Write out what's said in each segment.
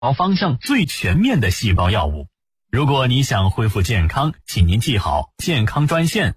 方向最全面的细胞药物。如果你想恢复健康，请您记好健康专线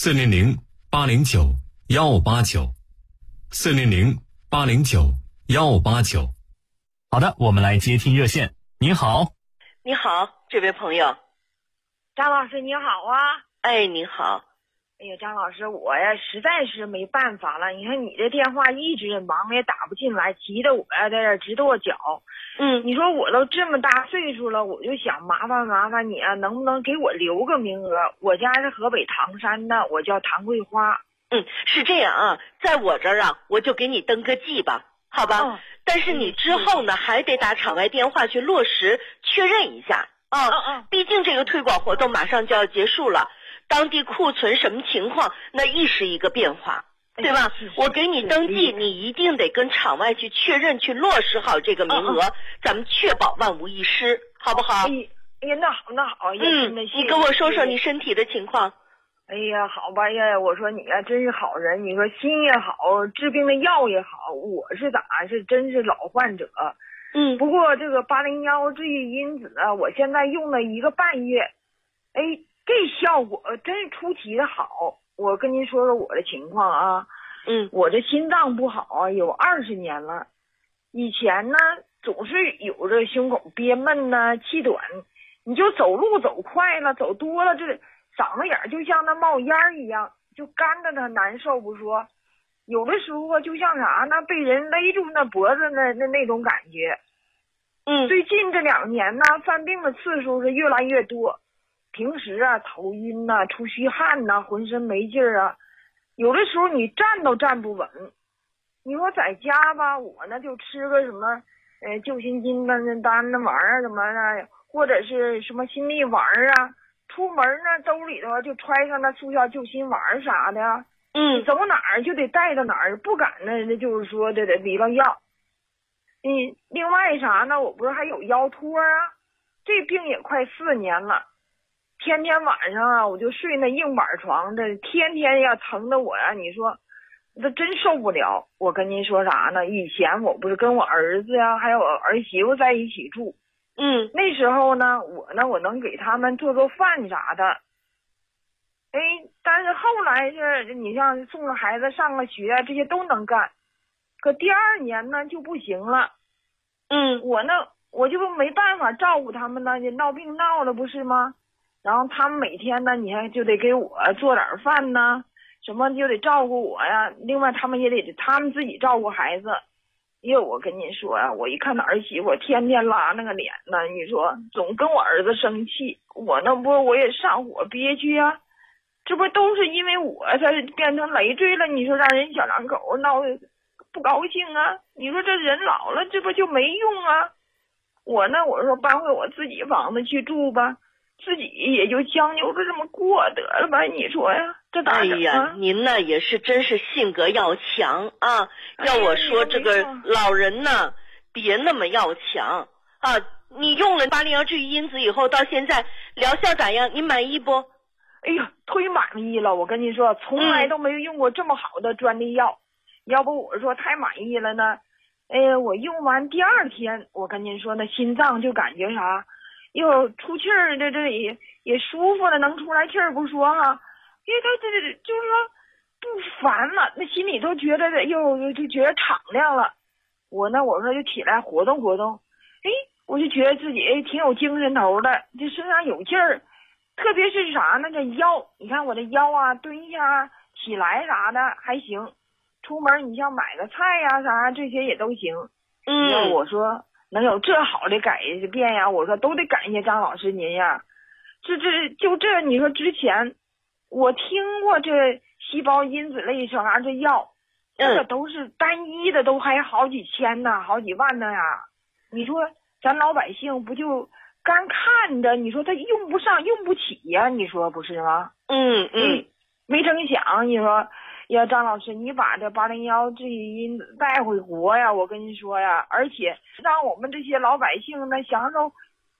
400-809-159，400-809-159。好的，我们来接听热线。您好。 你好，这位朋友。 张老师你好啊。 哎，你好。 哎呀，张老师，我呀实在是没办法了。你看你的电话一直忙也打不进来，急得我在这直跺脚。你说我都这么大岁数了，我就想麻烦你啊，能不能给我留个名额？我家是河北唐山的，我叫唐桂花。 是这样啊，在我这儿啊，我就给你登个记吧，好吧？但是你之后呢，还得打场外电话去落实确认一下啊。毕竟这个推广活动马上就要结束了。当地库存什么情况，那一时一个变化，对吧？我给你登记，你一定得跟场外去确认，去落实好这个名额，咱们确保万无一失，好不好？ 哎呀，那好， 你跟我说说你身体的情况。 哎呀，好吧呀，我说你呀，真是好人，你说心也好，治病的药也好，我是真是老患者。不过这个801治愈因子啊，我现在用了1个半月，这效果真是出奇的好。我跟您说说我的情况啊。我这心脏不好啊，有20年了。以前呢，总是有着胸口憋闷呐、气短，你就走路走快了，走多了，这嗓子眼就像那冒烟一样，就干的它难受不说，有的时候就像啥呢，被人勒住那脖子那种感觉。最近这2年呢，犯病的次数是越来越多。平时啊，头晕呐、出虚汗呐、浑身没劲儿啊，有的时候你站都站不稳。你说在家吧，我呢就吃个什么救心金丹那玩意儿什么的，或者是什么心力丸啊。出门呢，兜里头就揣上那速效救心丸啥的。走哪儿就得带到哪儿，不敢呢，就是说得离了药。另外啥呢，我不是还有腰托啊，这病也快4年了。天天晚上啊，我就睡那硬板床，这天天要疼的我呀，你说这真受不了。我跟您说啥呢，以前我不是跟我儿子呀还有我儿媳妇在一起住。那时候呢，我能给他们做饭啥的。但是后来是你像送了孩子上了学这些都能干，可第2年呢就不行了。我就没办法照顾他们呢，闹病闹的不是吗？然后他们每天呢，你看就得给我做点饭呢，什么就得照顾我呀。另外他们也得他们自己照顾孩子。我跟您说啊，我一看那儿媳妇天天拉那个脸呢，你说总跟我儿子生气，我也上火憋屈啊。这不都是因为我才变成累赘了？你说让人小两口闹得不高兴啊？你说这人老了，这不就没用啊？我说搬回我自己房子去住吧，自己也就将就着这么过得了吧？你说呀，这咋整啊？ 哎呀，您呢也是真是性格要强啊！要我说这个老人呢，别那么要强啊！你用了801治愈因子以后，到现在疗效咋样？你满意不？ 哎呀，忒满意了！我跟你说，从来都没有用过这么好的专利药。要不我说太满意了呢。我用完第2天，我跟您说那心脏就感觉啥，又出气儿的，这也舒服了，能出来气儿不说哈。因为他这就是说不烦了，那心里头觉得就觉得敞亮了。我说就起来活动活动，我就觉得自己挺有精神头的，这身上有劲儿。特别是啥呢？这腰，你看我的腰啊，蹲下起来啥的还行。出门你像买个菜呀啥这些也都行。我说能有这好的改变呀，我说都得感谢张老师您呀。你说之前我听过这细胞因子类啥这药，这都是单一的都还好几千呢，好几万呢呀。你说咱老百姓不就干看着，你说他用不上用不起呀，你说不是吗？没成想，你说呀，张老师，你把这801治愈因子带回国呀，我跟你说呀，而且让我们这些老百姓呢享受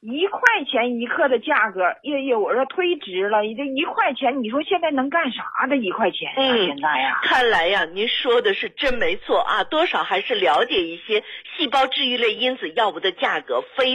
1块钱1克的价格，我说忒值了，这1块钱，你说现在能干啥的1块钱呀？现在呀， 看来呀，您说的是真没错啊，多少还是了解一些细胞治愈类因子药物的价格非